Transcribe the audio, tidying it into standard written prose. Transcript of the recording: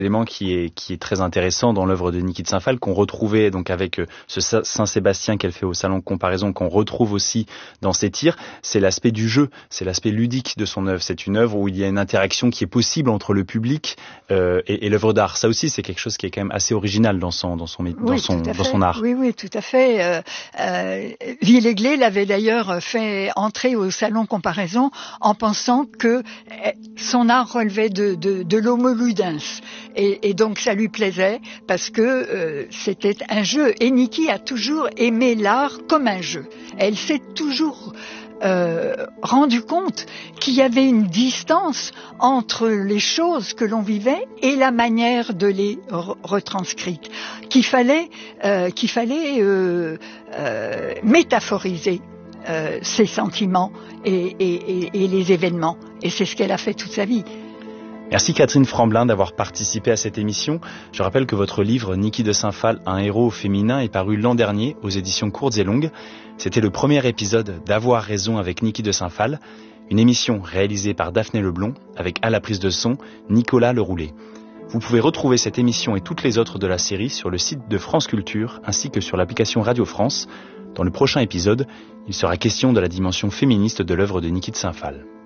élément qui est très intéressant dans l'œuvre de Niki de Saint-Phal, qu'on retrouvait donc avec ce Saint-Sébastien qu'elle fait au Salon de Comparaison, qu'on retrouve aussi dans ses tirs, c'est l'aspect du jeu, c'est l'aspect ludique de son œuvre. C'est une œuvre où il y a une interaction qui est possible entre le public et l'œuvre d'art. Ça aussi, c'est quelque chose qui est quand même assez original dans son art. Oui, tout à fait. Villègle l'avait d'ailleurs fait entrer au Salon Comparaison en pensant que son art relevait de l'homo ludens. Et donc ça lui plaisait parce que c'était un jeu. Et Niki a toujours aimé l'art comme un jeu. Elle s'est toujours rendu compte qu'il y avait une distance entre les choses que l'on vivait et la manière de les retranscrire, qu'il fallait métaphoriser ses sentiments et les événements. Et c'est ce qu'elle a fait toute sa vie. Merci Catherine Framblin d'avoir participé à cette émission. Je rappelle que votre livre Niki de Saint-Phal, un héros féminin, est paru l'an dernier aux éditions Courtes et Longues. C'était le premier épisode d'Avoir raison avec Niki de Saint-Phal, une émission réalisée par Daphné Leblond avec à la prise de son Nicolas Leroulet. Vous pouvez retrouver cette émission et toutes les autres de la série sur le site de France Culture ainsi que sur l'application Radio France. Dans le prochain épisode, il sera question de la dimension féministe de l'œuvre de Niki de Saint-Phal.